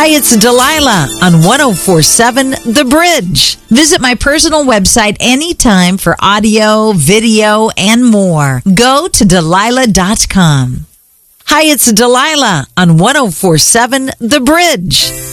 Hi, it's Delilah on 1047 The Bridge. Visit my personal website anytime for audio, video, and more. Go to Delilah.com. Hi, it's Delilah on 1047 The Bridge.